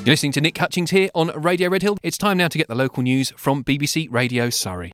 You're listening to Nick Hutchings here on Radio Red Hill. It's time now to get the local news from BBC Radio Surrey.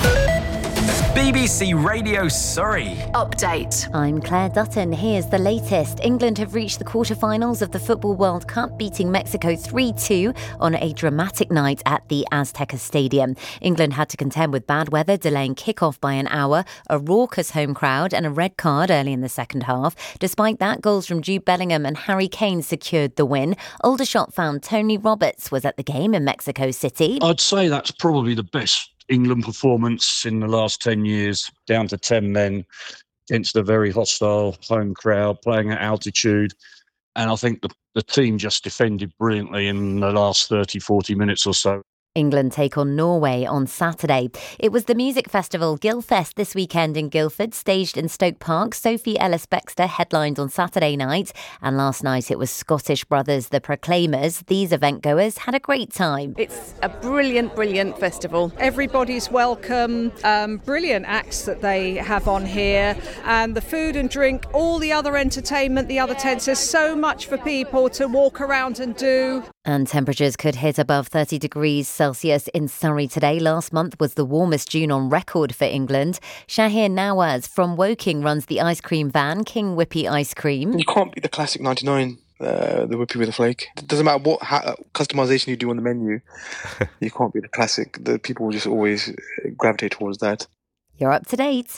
BBC Radio Surrey. Update. I'm Claire Dutton. Here's the latest. England have reached the quarter-finals of the Football World Cup, beating Mexico 3-2 on a dramatic night at the Azteca Stadium. England had to contend with bad weather, delaying kick-off by an hour, a raucous home crowd and a red card early in the second half. Despite that, goals from Jude Bellingham and Harry Kane secured the win. Aldershot fan Tony Roberts was at the game in Mexico City. I'd say that's probably the best England performance in the last 10 years, down to 10 men against a very hostile home crowd, playing at altitude. And I think the team just defended brilliantly in the last 30, 40 minutes or so. England take on Norway on Saturday. It was the music festival Guildfest this weekend in Guildford, staged in Stoke Park. Sophie Ellis-Bextor headlined on Saturday night, and last night it was Scottish brothers The Proclaimers. These event goers had a great time. It's a brilliant festival. Everybody's welcome, brilliant acts that they have on here, and the food and drink, all the other entertainment, the other tents. There's so much for people to walk around and do. And temperatures could hit above 30 degrees Celsius in Surrey today. Last month was the warmest June on record for England. Shahir Nawaz from Woking runs the ice cream van, King Whippy Ice Cream. You can't beat the classic 99, the Whippy with a flake. It doesn't matter what customization you do on the menu. You can't beat the classic. The people will just always gravitate towards that. You're up to date.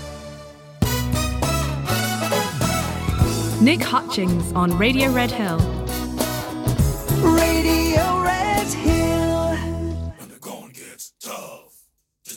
Nick Hutchings on Radio Red Hill.